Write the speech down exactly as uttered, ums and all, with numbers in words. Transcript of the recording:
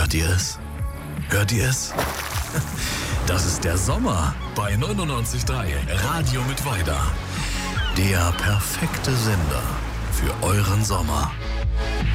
Hört ihr es? Hört ihr es? Das ist der Sommer bei neunundneunzig Komma drei Radio Mittweida. Der perfekte Sender für euren Sommer.